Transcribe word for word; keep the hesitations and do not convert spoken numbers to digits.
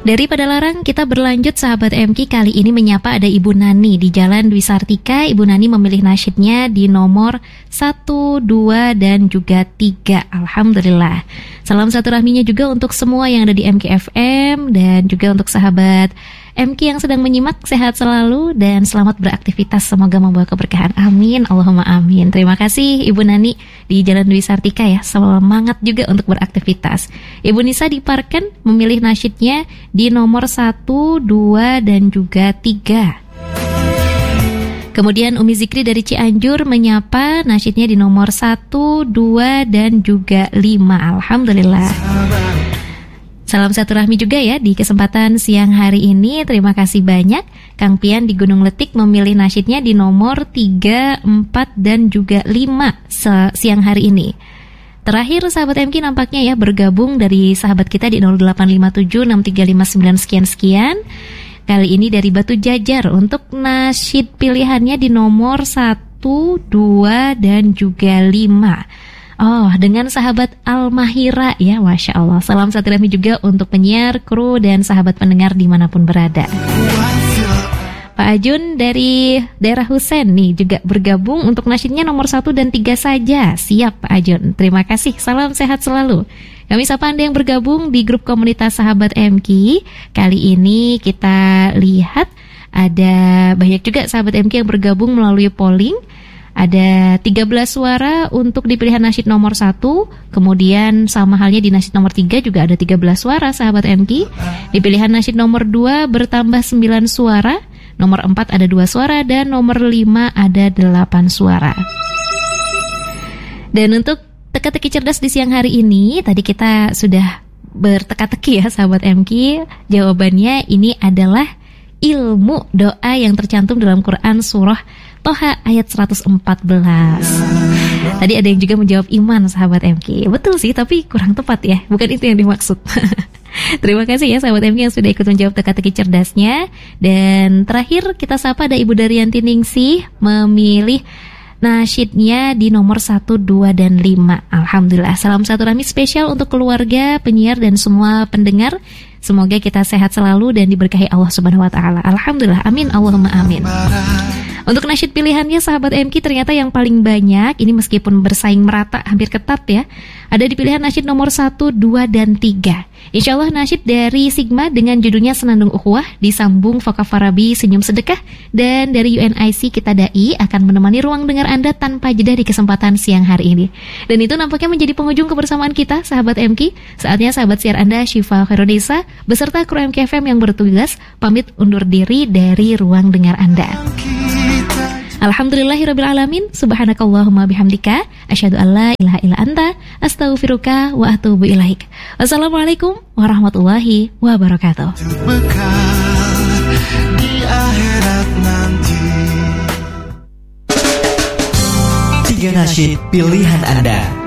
Daripada larang, kita berlanjut sahabat M K. Kali ini menyapa ada Ibu Nani di Jalan Dwi Sartika. Ibu Nani memilih nasyidnya di nomor satu, dua, dan juga tiga. Alhamdulillah. Salam satu rahminya juga untuk semua yang ada di M K F M dan juga untuk sahabat M K yang sedang menyimak. Sehat selalu dan selamat beraktivitas. Semoga membawa keberkahan. Amin. Allahumma amin. Terima kasih Ibu Nani di Jalan Dwi Sartika ya. Semangat juga untuk beraktivitas. Ibu Nisa di Parken memilih nasyidnya di nomor satu, dua, dan juga tiga. Kemudian Umi Zikri dari Cianjur menyapa nasyidnya di nomor satu, dua, dan juga lima. Alhamdulillah. Salam satu rahmi juga ya di kesempatan siang hari ini. Terima kasih banyak. Kang Pian di Gunung Letik memilih nasyidnya di nomor tiga, empat, dan juga lima siang hari ini. Terakhir sahabat M K nampaknya ya bergabung dari sahabat kita di nol delapan lima tujuh enam tiga lima sembilan sekian-sekian. Kali ini dari Batu Jajar untuk nasyid pilihannya di nomor satu, dua, dan juga lima. Oh, dengan sahabat Al-Mahira ya, Masya Allah. Salam satu rahmi juga untuk penyiar, kru, dan sahabat pendengar dimanapun berada. Pak Ajun dari daerah Husen nih juga bergabung untuk nasyidnya nomor satu dan tiga saja. Siap Pak Ajun, terima kasih. Salam sehat selalu. Kami sapa Anda yang bergabung di grup komunitas sahabat M K. Kali ini kita lihat ada banyak juga sahabat M K yang bergabung melalui polling. Ada tiga belas suara untuk di pilihan nasyid nomor satu. Kemudian sama halnya di nasyid nomor tiga juga ada tiga belas suara sahabat M K. Di pilihan nasyid nomor dua bertambah sembilan suara. Nomor empat ada dua suara. Dan nomor lima ada delapan suara. Dan untuk teka-teki cerdas di siang hari ini, tadi kita sudah berteka-teki ya sahabat M K. Jawabannya ini adalah ilmu doa yang tercantum dalam Quran surah Toha ayat seratus empat belas. Tadi ada yang juga menjawab iman sahabat M K. Betul sih, tapi kurang tepat ya. Bukan itu yang dimaksud. Terima kasih ya sahabat M K yang sudah ikut menjawab teka-teki cerdasnya. Dan terakhir kita sapa ada Ibu Daryanti Ningsih memilih nasyidnya di nomor satu, dua, dan lima. Alhamdulillah. Salam satu rahmi spesial untuk keluarga, penyiar, dan semua pendengar. Semoga kita sehat selalu dan diberkahi Allah Subhanahu wa Ta'ala. Alhamdulillah. Amin. Allahumma amin. Untuk nasyid pilihannya sahabat M K ternyata yang paling banyak, ini meskipun bersaing merata hampir ketat ya, ada di pilihan nasyid nomor satu, dua, dan tiga. Insya Allah nasyid dari Sigma dengan judulnya Senandung Ukhuwah disambung Fakafarabi Senyum Sedekah. Dan dari U N I C Kita Dai akan menemani ruang dengar Anda tanpa jeda di kesempatan siang hari ini. Dan itu nampaknya menjadi penghujung kebersamaan kita sahabat M K. Saatnya sahabat siar Anda Syifa Khairunisa beserta kru M K F M yang bertugas pamit undur diri dari ruang dengar Anda. Alhamdulillahirrabbilalamin. Subhanakallahumma bihamdika asyhadu an la ilaha illa anta astaghfiruka wa atubu ilaik. Wassalamualaikum warahmatullahi wabarakatuh. Di akhirat nanti. Tiga nasyid pilihan Anda